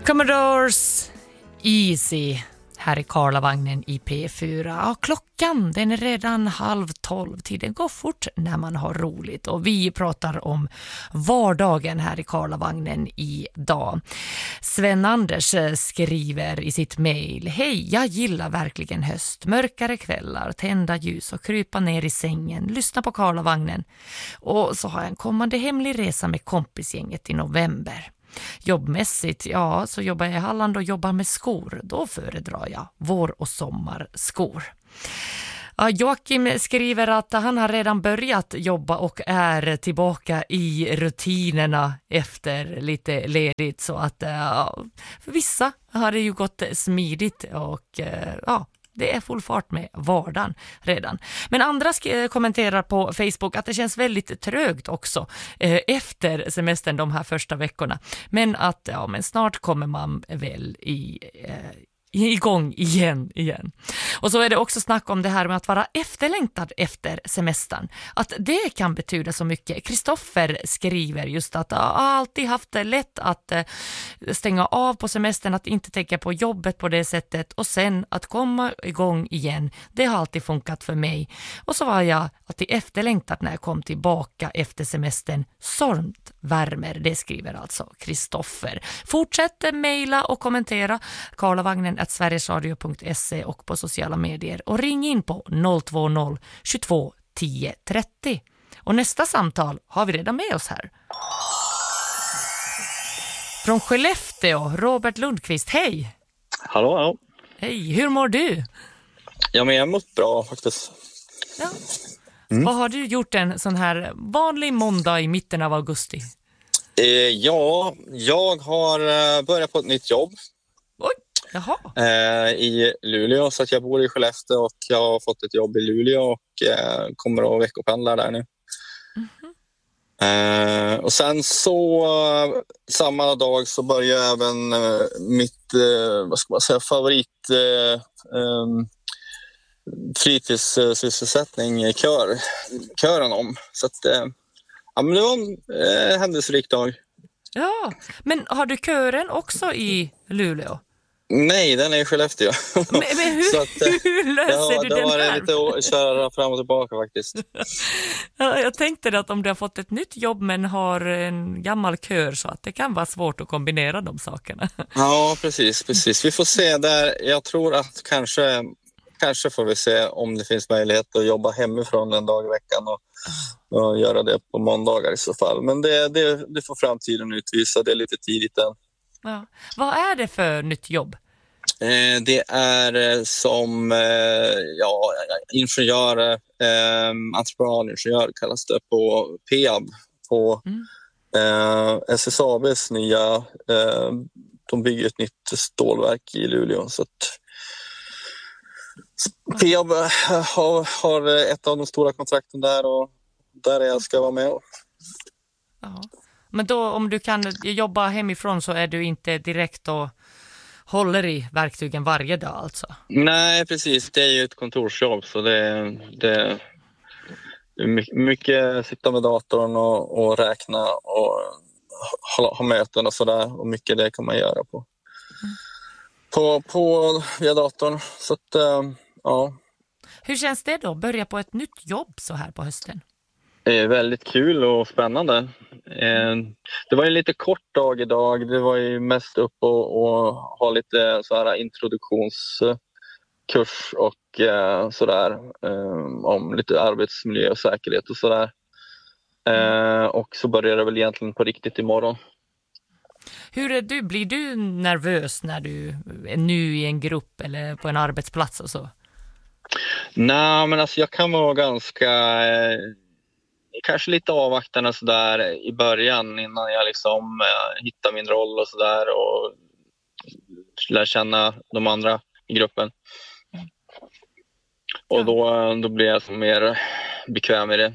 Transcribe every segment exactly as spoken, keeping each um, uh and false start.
Commodores Easy här i Karlavagnen i P fyra. Ja, klockan den är redan halv tolv. Tiden går fort när man har roligt. Och vi pratar om vardagen här i Karlavagnen idag. Sven-Anders skriver i sitt mejl: hej, jag gillar verkligen höst. Mörkare kvällar, tända ljus och krypa ner i sängen. Lyssna på Karlavagnen. Och så har jag en kommande hemlig resa med kompisgänget i november. Jobbmässigt, ja, så jobbar jag i Halland och jobbar med skor. Då föredrar jag vår- och sommarskor. Ja, Joakim skriver att han har redan börjat jobba och är tillbaka i rutinerna efter lite ledigt. Så att ja, för vissa har det ju gått smidigt och ja, det är full fart med vardagen redan. Men andra sk- kommenterar på Facebook att det känns väldigt trögt också eh, efter semestern de här första veckorna. Men att ja, men snart kommer man väl i... Eh, igång igen, igen. Och så är det också snack om det här med att vara efterlängtad efter semestern. Att det kan betyda så mycket. Kristoffer skriver just att jag har alltid haft det lätt att stänga av på semestern, att inte tänka på jobbet på det sättet och sen att komma igång igen. Det har alltid funkat för mig. Och så var jag alltid efterlängtad när jag kom tillbaka efter semestern. Sånt värmer, det skriver alltså Kristoffer. Fortsätt mejla och kommentera Karlavagnen at sverigesradio punkt se och på sociala medier och ring in på noll två noll tjugotvå tio trettio. Och nästa samtal har vi redan med oss här. Från Skellefteå, Robert Lundqvist, hej! Hallå, hallå. Hej, hur mår du? Ja, men jag har mått bra faktiskt. Ja. Mm. Vad har du gjort en sån här vanlig måndag i mitten av augusti? Eh, ja, jag har eh, börjat på ett nytt jobb. Oj, jaha. Eh, i Luleå, så att jag bor i Skellefteå och jag har fått ett jobb i Luleå och eh, kommer att veckopendla där nu. Mm-hmm. Eh, och sen så eh, samma dag så börjar även eh, mitt eh, vad ska man säga, favorit eh, eh, fritidssysselsättning, kör, kören om. Så att eh, ja, men det var en eh, händelserik dag. Ja, men har du kören också i Luleå? Nej, den är i Skellefteå. Men, men hur, så att, hur löser ja, du det den var här? lite att köra fram och tillbaka faktiskt. Ja, jag tänkte att om du har fått ett nytt jobb men har en gammal kör så att det kan vara svårt att kombinera de sakerna. Ja, precis, precis. Vi får se där. Jag tror att kanske, kanske får vi se om det finns möjlighet att jobba hemifrån en dag i veckan och, och göra det på måndagar i så fall. Men det, det, det får framtiden utvisa. Det är lite tidigt än. Ja. Vad är det för nytt jobb? Eh, det är eh, som eh, ja, ingenjör, eh, entreprenadingenjör kallas det på Peab på mm. eh, S S A B:s nya, eh, de bygger ett nytt stålverk i Luleå. Så att Peab har, har ett av de stora kontrakten där och där jag ska vara med. Ja. Men då om du kan jobba hemifrån så är du inte direkt och håller i verktygen varje dag alltså? Nej, precis. Det är ju ett kontorsjobb så det, det är mycket sitta med datorn och, och räkna och ha, ha möten och sådär. Och mycket det kan man göra på, mm. på, på via datorn. Så att, ja. Hur känns det då? Börja på ett nytt jobb så här på hösten? Det är väldigt kul och spännande. Det var en lite kort dag idag. Det var ju mest upp och, och ha lite så här introduktionskurs och sådär om lite arbetsmiljö och säkerhet och sådär. Och så börjar det väl egentligen på riktigt imorgon. Hur är du? Blir du nervös när du är ny i en grupp eller på en arbetsplats och så? Nej, men alltså jag kan vara ganska... Kanske lite avvaktande så där i början innan jag liksom eh, hittar min roll och så där och lär känna de andra i gruppen. Och då, då blir jag som mer bekväm i det.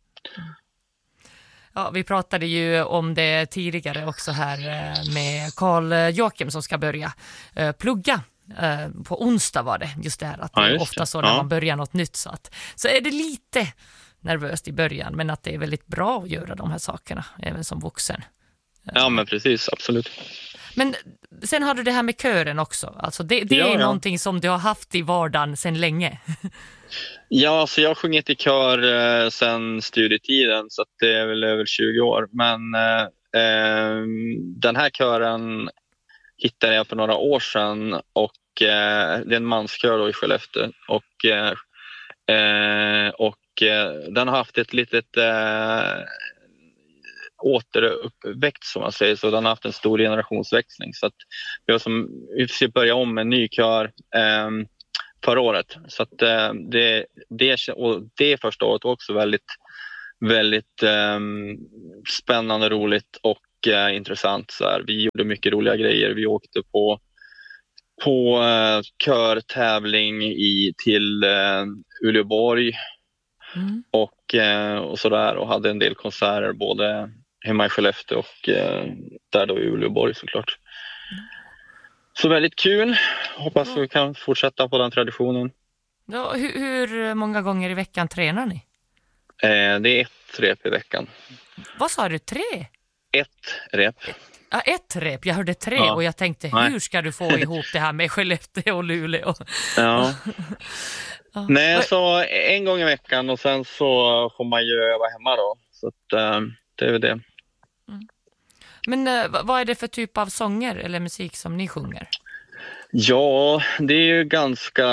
Ja, vi pratade ju om det tidigare också här med Carl Joakim som ska börja eh, plugga. Eh, på onsdag var det just det här att det är ja, ofta så när ja. man börjar något nytt så att så är det lite nervöst i början, men att det är väldigt bra att göra de här sakerna, även som vuxen. Ja, men precis, absolut. Men sen har du det här med kören också. Alltså det, det Ja, är ja. någonting som du har haft i vardagen sedan länge. Ja, så jag har sjungit i kör eh, sedan studietiden, så att det är väl över tjugo år. Men eh, eh, den här kören hittade jag för några år sedan, och eh, det är en manskör då i Skellefteå. Och, eh, eh, och eh, den har haft ett litet eh, återuppväxt, som man säger. Så den har haft en stor generationsväxling. Så att vi har som, vi försöker börja om med en ny kör eh, förra året. Så att eh, det, det, och det första året var också väldigt, väldigt eh, spännande, roligt och eh, intressant. Så här, vi gjorde mycket roliga grejer. Vi åkte på på eh, körtävling i, till eh, Uleåborg mm. och, eh, och sådär, och hade en del konserter både hemma i Skellefteå och eh, där då i Uleåborg såklart. Mm. Så väldigt kul. Hoppas ja. vi kan fortsätta på den traditionen. Ja, hur, hur många gånger i veckan tränar ni? Eh, det är ett rep i veckan. Vad sa du? Tre? Ett rep. Ja, ett rep. Jag hörde tre ja. och jag tänkte, Nej. hur ska du få ihop det här med Skellefteå och Luleå? Ja. ja. Nej, så en gång i veckan, och sen så får man ju öva hemma då. Så att, äh, det är väl det. Mm. Men äh, vad är det för typ av sånger eller musik som ni sjunger? Ja, det är ju ganska,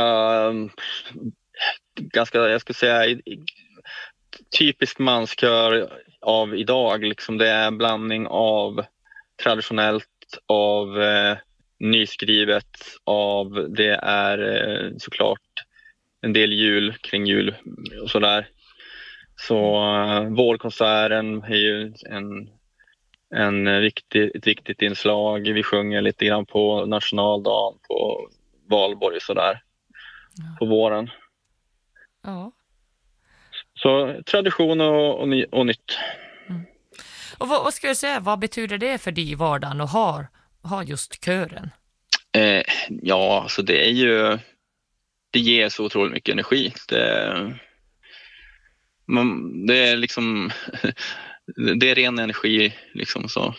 ganska jag skulle säga, typisk manskör av idag. Liksom det är en blandning av traditionellt, av eh, nyskrivet, av det är eh, såklart en del jul, kring jul och sådär. Så eh, vårkonserten är ju en, en viktig, ett viktigt inslag. Vi sjunger lite grann på nationaldagen, på valborg och sådär, ja. på våren. Ja. Så tradition och, och, ny, och nytt. Mm. Och vad, vad ska jag säga, vad betyder det för dig i vardagen att ha, ha just kören? Eh, ja, alltså det är ju, det ger så otroligt mycket energi. Det, man, det är liksom, det är ren energi liksom så.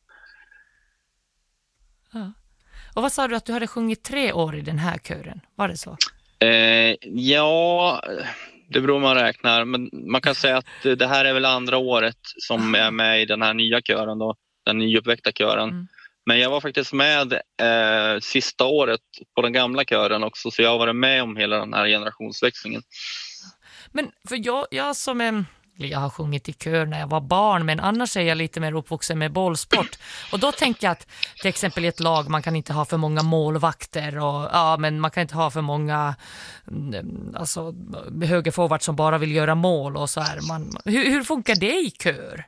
Ja. Och vad sa du att du hade sjungit tre år i den här kören? Var det så? Eh, ja, det beror man räknar, men man kan säga att det här är väl andra året som är med i den här nya kören då, den nyuppväckta kören. Mm. Men jag var faktiskt med eh, sista året på den gamla kören också, så jag har varit med om hela den här generationsväxlingen. Men för jag, jag som är, jag har sjungit i kör när jag var barn, men annars är jag lite mer uppvuxen med bollsport. Och då tänker jag att till exempel i ett lag man kan inte ha för många målvakter och ja, men man kan inte ha för många alltså högerforward som bara vill göra mål och så här. Man, hur, hur funkar det i kör?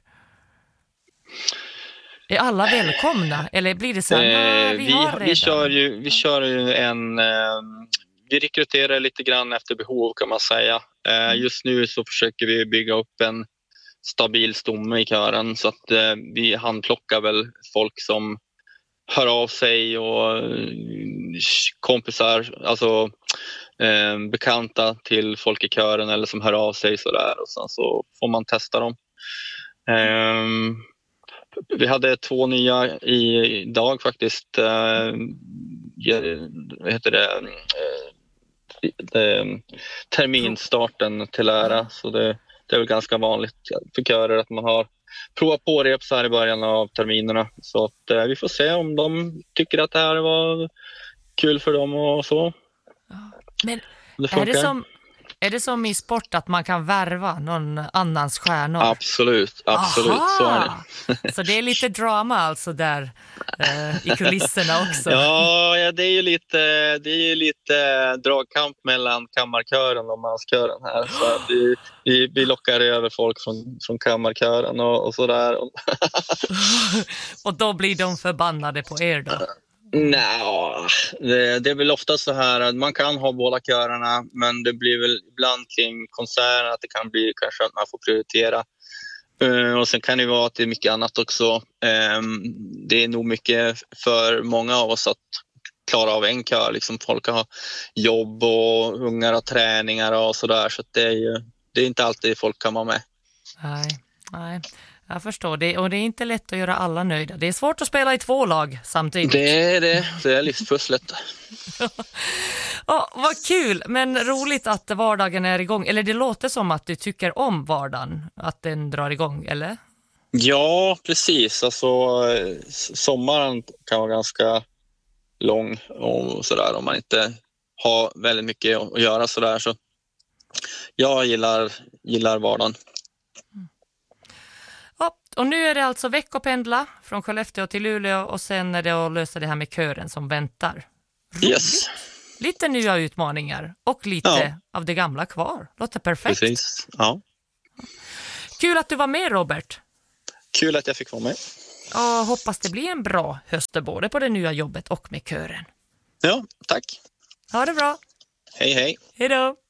Är alla välkomna eller blir det så här, eh, vi, vi, har vi kör ju vi kör ju en eh, vi rekryterar lite grann efter behov kan man säga. Eh, mm. Just nu så försöker vi bygga upp en stabil stomme i kören, så att eh, vi handplockar väl folk som hör av sig och eh, kompisar, alltså eh, bekanta till folk i kören eller som hör av sig sådär, och sen så får man testa dem. Eh, Vi hade två nya idag faktiskt. Eh, vad heter det? Eh, terminstarten till ära. Så det, det är väl ganska vanligt för körer att man har provat på rep så här i början av terminerna. Så att, eh, vi får se om de tycker att det här var kul för dem och så. Men det är det som... Är det som i sport att man kan värva någon annans stjärnor? Absolut, absolut. Aha! Så är det. Så det är lite drama alltså där eh, i kulisserna också. Ja, ja, det är ju lite, det är ju lite dragkamp mellan kammarkören och manskören här. Så vi, vi, vi lockar över folk från, från kammarkören och, och sådär. Och då blir de förbannade på er då? Nej, det, det är väl ofta så här att man kan ha båda körerna, men det blir väl ibland kring konserten att det kan bli kanske att man får prioritera. Uh, och sen kan det vara att det är mycket annat också. Um, det är nog mycket för många av oss att klara av en kör. Liksom folk har jobb och ungar och träningar och sådär, så att det är ju det är inte alltid folk kan vara med. Nej, nej. Jag förstår det, och det är inte lätt att göra alla nöjda. Det är svårt att spela i två lag samtidigt. Det är det, det är livspusslet. Ja, vad kul, men roligt att vardagen är igång. Eller det låter som att du tycker om vardagen, att den drar igång, eller? Ja, precis. Alltså, sommaren kan vara ganska lång och sådär om man inte har väldigt mycket att göra sådär. Så jag gillar, gillar vardagen. Ja, och nu är det alltså veckopendla från Skellefteå till Luleå och sen är det att lösa det här med kören som väntar. Roligt. Yes. Lite nya utmaningar och lite ja. av det gamla kvar. Låter perfekt. Precis, ja. Kul att du var med, Robert. Kul att jag fick vara med. Och hoppas det blir en bra höst både på det nya jobbet och med kören. Ja, tack. Ha det bra. Hej, hej. Hej då.